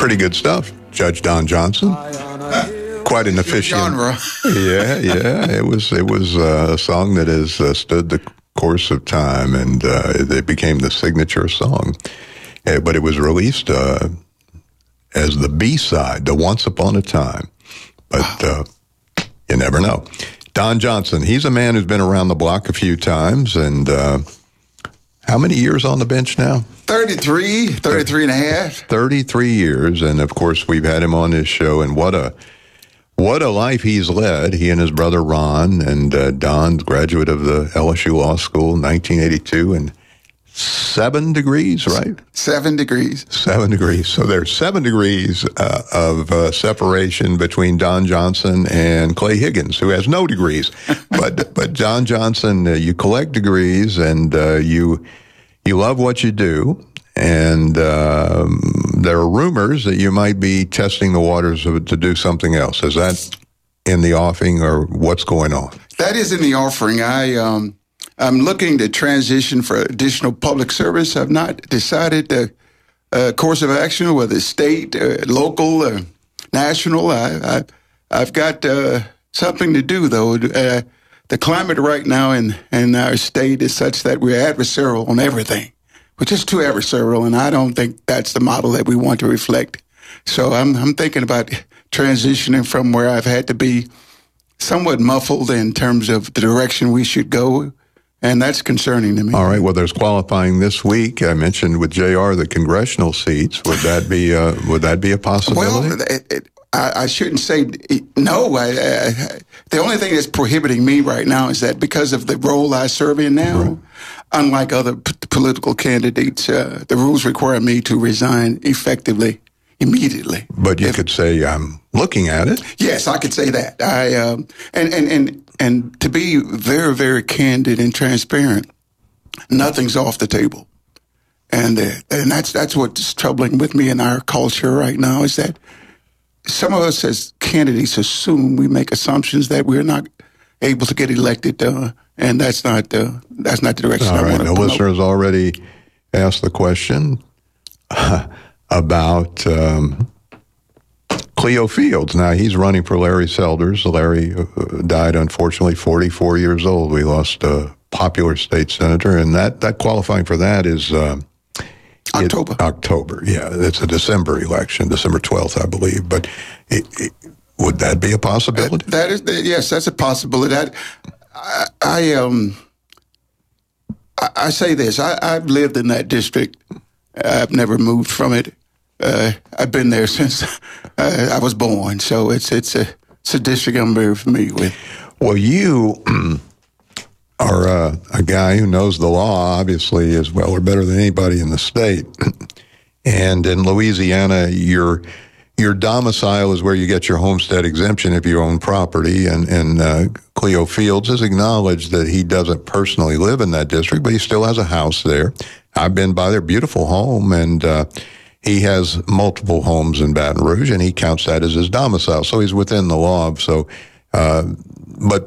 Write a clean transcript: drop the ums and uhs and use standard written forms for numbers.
Pretty good stuff, Judge Don Johnson. Quite an efficient genre. Yeah. It was a song that has stood the course of time, and it became the signature song. But it was released as the B-side, the Once Upon a Time. But you never know. Don Johnson, he's a man who's been around the block a few times, and how many years on the bench now? 33 and a half. 33 years, and of course we've had him on this show, and what a life he's led. He and his brother Ron, and Don, graduate of the LSU Law School in 1982, and 7 degrees, right? 7 degrees. 7 degrees. So there's 7 degrees of separation between Don Johnson and Clay Higgins, who has no degrees. But Don Johnson, you collect degrees, and you love what you do. And there are rumors that you might be testing the waters to do something else. Is that in the offing, or what's going on? That is in the offering. I'm looking to transition for additional public service. I've not decided the course of action, whether it's state, local, national. I've got something to do, though. The climate right now in our state is such that we're adversarial on everything. We're just too adversarial, and I don't think that's the model that we want to reflect. So I'm thinking about transitioning from where I've had to be somewhat muffled in terms of the direction we should go. And that's concerning to me. All right. Well, there's qualifying this week. I mentioned with JR the congressional seats. Would that be a possibility? Well, I shouldn't say no. The only thing that's prohibiting me right now is that because of the role I serve in now, right, unlike other political candidates, the rules require me to resign effectively, immediately. But you could say, I'm looking at it. Yes, I could say that. And to be very, very candid and transparent, nothing's off the table. And that's what's troubling with me in our culture right now, is that some of us as candidates assume we make assumptions that we're not able to get elected, and that's not the direction I want to promote. The listeners already asked the question about Cleo Fields. Now, he's running for Larry Selders. Larry died, unfortunately, 44 years old. We lost a popular state senator, and that qualifying for that is October. Yeah, it's a December election, December 12th, I believe. But would that be a possibility? Yes, that's a possibility. I say this. I've lived in that district. I've never moved from it. I've been there since I was born, so it's a district I'm very familiar with. Well, you are a guy who knows the law, obviously, as well or better than anybody in the state. And in Louisiana, your domicile is where you get your homestead exemption if you own property. And Cleo Fields has acknowledged that he doesn't personally live in that district, but he still has a house there. I've been by their beautiful home, and he has multiple homes in Baton Rouge, and he counts that as his domicile. So he's within the law. So, but